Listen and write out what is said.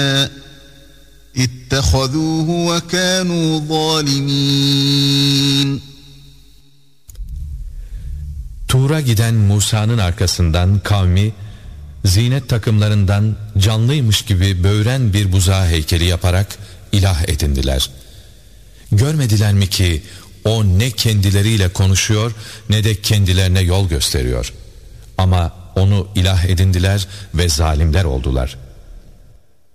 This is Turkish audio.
اتخذوه وكانوا ظالمين. Tur'a giden Musa'nın arkasından kavmi zinet takımlarından canlıymış gibi böğren bir buzağı heykeli yaparak ilah edindiler. Görmediler mi ki o ne kendileriyle konuşuyor ne de kendilerine yol gösteriyor. Ama onu ilah edindiler ve zalimler oldular.